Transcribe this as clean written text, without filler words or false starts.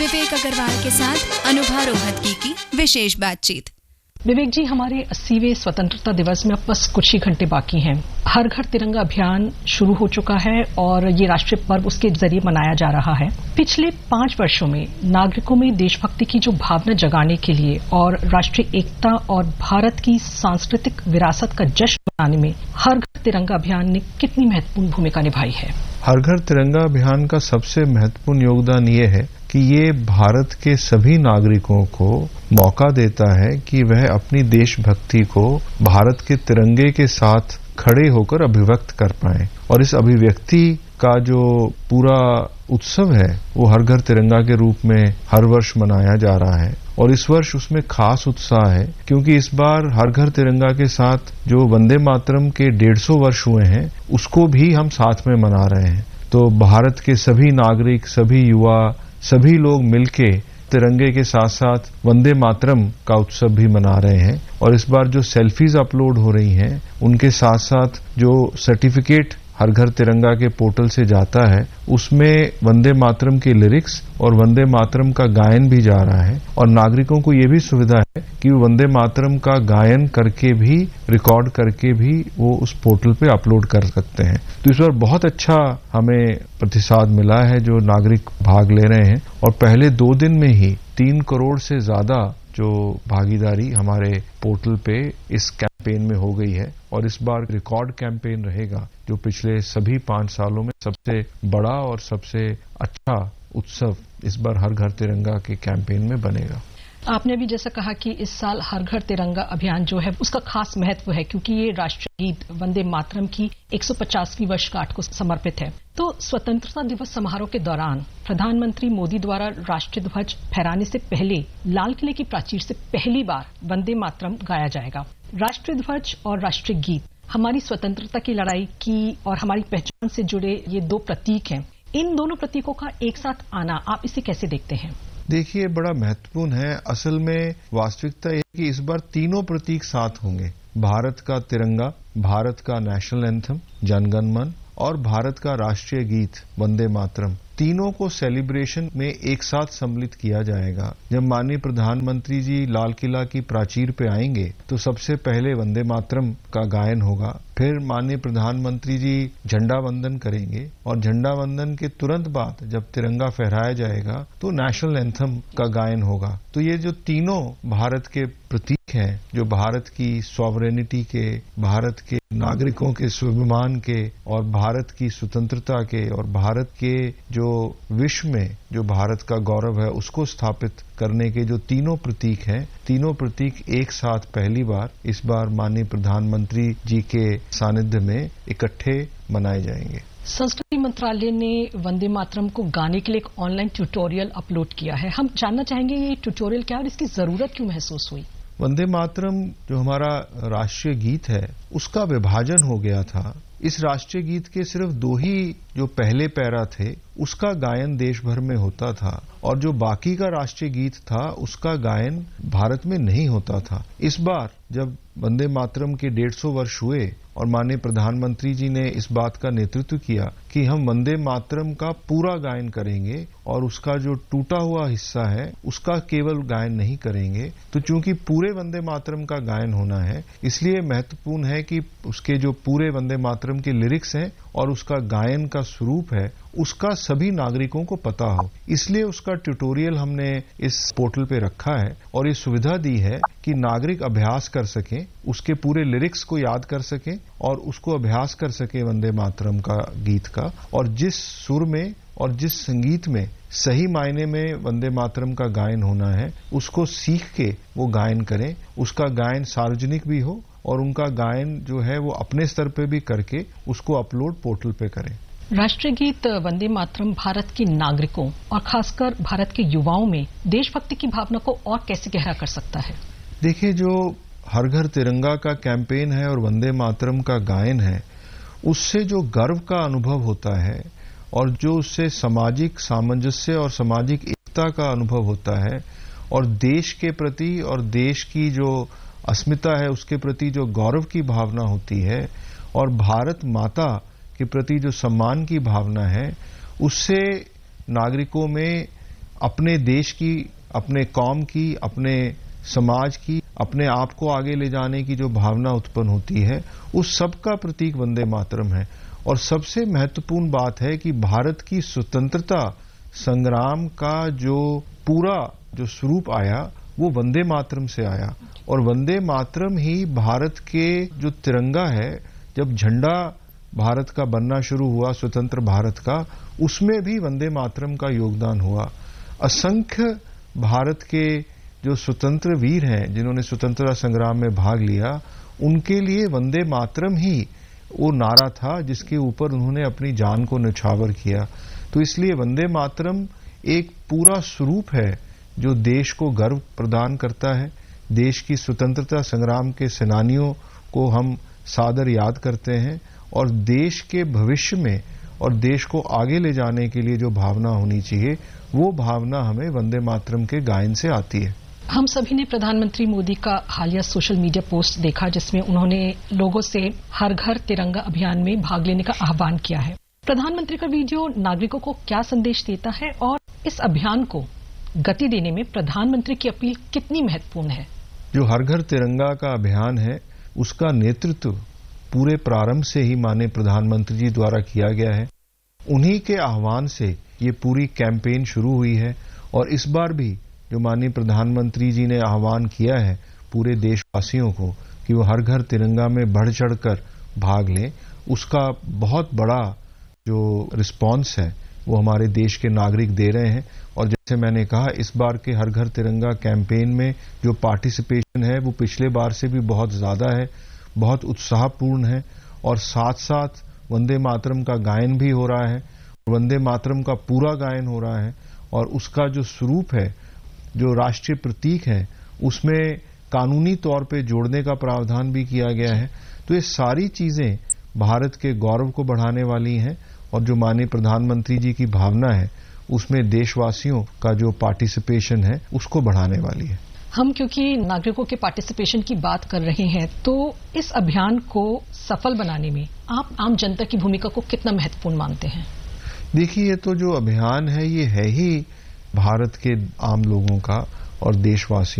विवेक अग्रवाल के साथ अनुभा रोहतगी की विशेष बातचीत। विवेक जी, हमारे 80वें स्वतंत्रता दिवस में अब बस कुछ ही घंटे बाकी हैं। हर घर तिरंगा अभियान शुरू हो चुका है और ये राष्ट्रीय पर्व उसके जरिए मनाया जा रहा है। पिछले 5 वर्षों में नागरिकों में देशभक्ति की जो भावना जगाने के लिए और राष्ट्रीय एकता और भारत की सांस्कृतिक विरासत का जश्न मनाने में हर घर तिरंगा अभियान ने कितनी महत्वपूर्ण भूमिका निभाई है? हर घर तिरंगा अभियान का सबसे महत्वपूर्ण योगदान ये है कि ये भारत के सभी नागरिकों को मौका देता है कि वह अपनी देशभक्ति को भारत के तिरंगे के साथ खड़े होकर अभिव्यक्त कर पाएं। और इस अभिव्यक्ति का जो पूरा उत्सव है वो हर घर तिरंगा के रूप में हर वर्ष मनाया जा रहा है। और इस वर्ष उसमें खास उत्साह है क्योंकि इस बार हर घर तिरंगा के साथ जो वंदे मातरम के 150 वर्ष हुए हैं उसको भी हम साथ में मना रहे हैं। तो भारत के सभी नागरिक, सभी युवा, सभी लोग मिलके तिरंगे के साथ साथ वंदे मातरम का उत्सव भी मना रहे हैं। और इस बार जो सेल्फीज अपलोड हो रही हैं उनके साथ साथ जो सर्टिफिकेट हर घर तिरंगा के पोर्टल से जाता है उसमें वंदे मातरम के लिरिक्स और वंदे मातरम का गायन भी जा रहा है। और नागरिकों को ये भी सुविधा है कि वो वंदे मातरम का गायन करके भी, रिकॉर्ड करके भी वो उस पोर्टल पे अपलोड कर सकते हैं। तो इस बार बहुत अच्छा हमें प्रतिसाद मिला है जो नागरिक भाग ले रहे हैं। और पहले 2 दिन में ही 3 करोड़ से ज्यादा जो भागीदारी हमारे पोर्टल पे इस कैंपेन में हो गई है। और इस बार रिकॉर्ड कैंपेन रहेगा जो पिछले सभी 5 सालों में सबसे बड़ा और सबसे अच्छा उत्सव इस बार हर घर तिरंगा के कैंपेन में बनेगा। आपने भी जैसा कहा कि इस साल हर घर तिरंगा अभियान जो है उसका खास महत्व है क्योंकि ये राष्ट्रीय गीत वंदे मातरम की 150वीं वर्षगांठ को समर्पित है। तो स्वतंत्रता दिवस समारोह के दौरान प्रधानमंत्री मोदी द्वारा राष्ट्रीय ध्वज फहराने से पहले लाल किले की प्राचीर से पहली बार वंदे मातरम गाया जाएगा। राष्ट्रीय ध्वज और राष्ट्रीय गीत हमारी स्वतंत्रता की लड़ाई की और हमारी पहचान से जुड़े ये 2 प्रतीक हैं। इन दोनों प्रतीकों का एक साथ आना, आप इसे कैसे देखते हैं? देखिए, बड़ा महत्वपूर्ण है। असल में वास्तविकता यह है कि इस बार तीनों प्रतीक साथ होंगे। भारत का तिरंगा, भारत का नेशनल एंथम जन गण मन और भारत का राष्ट्रीय गीत वंदे मातरम, तीनों को सेलिब्रेशन में एक साथ सम्मिलित किया जाएगा। जब माननीय प्रधानमंत्री जी लाल किला की प्राचीर पे आएंगे तो सबसे पहले वंदे मातरम का गायन होगा। फिर माननीय प्रधानमंत्री जी झंडा वंदन करेंगे और झंडा वंदन के तुरंत बाद जब तिरंगा फहराया जाएगा तो नेशनल एंथम का गायन होगा। तो ये जो तीनों भारत के प्रतीक हैं, जो भारत की सॉवरेनिटी के, भारत के नागरिकों के स्वाभिमान के और भारत की स्वतंत्रता के और भारत के जो विश्व में जो भारत का गौरव है उसको स्थापित करने के जो तीनों प्रतीक हैं, तीनों प्रतीक एक साथ पहली बार इस बार माननीय प्रधानमंत्री जी के सानिध्य में इकट्ठे मनाए जाएंगे। संस्कृति मंत्रालय ने वंदे मातरम को गाने के लिए एक ऑनलाइन ट्यूटोरियल अपलोड किया है। हम जानना चाहेंगे ये ट्यूटोरियल क्या है और इसकी जरूरत क्यों महसूस हुई? वंदे मातरम जो हमारा राष्ट्रीय गीत है उसका विभाजन हो गया था। इस राष्ट्रीय गीत के सिर्फ 2 ही जो पहले पैरा थे उसका गायन देश भर में होता था और जो बाकी का राष्ट्रीय गीत था उसका गायन भारत में नहीं होता था। इस बार जब वंदे मातरम के 150 वर्ष हुए और माननीय प्रधानमंत्री जी ने इस बात का नेतृत्व किया कि हम वंदे मातरम का पूरा गायन करेंगे और उसका जो टूटा हुआ हिस्सा है उसका केवल गायन नहीं करेंगे। तो चूंकि पूरे वंदे मातरम का गायन होना है इसलिए महत्वपूर्ण है कि उसके जो पूरे वंदे मातरम के लिरिक्स हैं और उसका गायन का स्वरूप है उसका सभी नागरिकों को पता हो। इसलिए उसका ट्यूटोरियल हमने इस पोर्टल पे रखा है और ये सुविधा दी है कि नागरिक अभ्यास कर सकें, उसके पूरे लिरिक्स को याद कर सकें और उसको अभ्यास कर सकें वंदे मातरम का गीत का। और जिस सुर में और जिस संगीत में सही मायने में वंदे मातरम का गायन होना है उसको सीख के वो गायन करें। उसका गायन सार्वजनिक भी हो और उनका गायन जो है वो अपने स्तर पे भी करके उसको अपलोड पोर्टल पे करें। राष्ट्रीय गीत वंदे मातरम भारत के नागरिकों और खासकर भारत के युवाओं में देशभक्ति की भावना को और कैसे गहरा कर सकता है? देखिए, जो हर घर तिरंगा का कैंपेन है और वंदे मातरम का गायन है उससे जो गर्व का अनुभव होता है और जो उससे सामाजिक सामंजस्य और सामाजिक एकता का अनुभव होता है और देश के प्रति और देश की जो अस्मिता है उसके प्रति जो गौरव की भावना होती है और भारत माता के प्रति जो सम्मान की भावना है उससे नागरिकों में अपने देश की, अपने कौम की, अपने समाज की, अपने आप को आगे ले जाने की जो भावना उत्पन्न होती है, उस सब का प्रतीक वंदे मातरम है। और सबसे महत्वपूर्ण बात है कि भारत की स्वतंत्रता संग्राम का जो पूरा जो स्वरूप आया वो वंदे मातरम से आया। और वंदे मातरम ही भारत के जो तिरंगा है, जब झंडा भारत का बनना शुरू हुआ, स्वतंत्र भारत का, उसमें भी वंदे मातरम का योगदान हुआ। असंख्य भारत के जो स्वतंत्र वीर हैं जिन्होंने स्वतंत्रता संग्राम में भाग लिया, उनके लिए वंदे मातरम ही वो नारा था जिसके ऊपर उन्होंने अपनी जान को न्यौछावर किया। तो इसलिए वंदे मातरम एक पूरा स्वरूप है जो देश को गर्व प्रदान करता है। देश की स्वतंत्रता संग्राम के सेनानियों को हम सादर याद करते हैं, और देश के भविष्य में और देश को आगे ले जाने के लिए जो भावना होनी चाहिए, वो भावना हमें वंदे मातरम के गायन से आती है। हम सभी ने प्रधानमंत्री मोदी का हालिया सोशल मीडिया पोस्ट देखा जिसमें उन्होंने लोगों से हर घर तिरंगा अभियान में भाग लेने का आह्वान किया है। प्रधानमंत्री का वीडियो नागरिकों को क्या संदेश देता है और इस अभियान को गति देने में प्रधानमंत्री की अपील कितनी महत्वपूर्ण है? जो हर घर तिरंगा का अभियान है, उसका नेतृत्व पूरे प्रारंभ से ही माननीय प्रधानमंत्री जी द्वारा किया गया है। उन्हीं के आह्वान से ये पूरी कैंपेन शुरू हुई है। और इस बार भी जो माननीय प्रधानमंत्री जी ने आह्वान किया है पूरे देशवासियों को कि वो हर घर तिरंगा में बढ़ चढ़कर भाग लें, उसका बहुत बड़ा जो रिस्पांस है वो हमारे देश के नागरिक दे रहे हैं। और जैसे मैंने कहा, इस बार के हर घर तिरंगा कैंपेन में जो पार्टिसिपेशन है वो पिछले बार से भी बहुत ज्यादा है, बहुत उत्साहपूर्ण है। और साथ साथ वंदे मातरम का गायन भी हो रहा है, वंदे मातरम का पूरा गायन हो रहा है। और उसका जो स्वरूप है, जो राष्ट्रीय प्रतीक है, उसमें कानूनी तौर पे जोड़ने का प्रावधान भी किया गया है। तो ये सारी चीजें भारत के गौरव को बढ़ाने वाली हैं, और जो माननीय प्रधानमंत्री जी की भावना है उसमें देशवासियों का जो पार्टिसिपेशन है उसको बढ़ाने वाली है। हम क्योंकि नागरिकों के पार्टिसिपेशन की बात कर रहे हैं, तो इस अभियान को सफल बनाने में आप आम जनता की भूमिका को कितना महत्वपूर्ण मानते हैं? देखिए, ये तो जो अभियान है ये है ही भारत के आम लोगों का और देशवासियों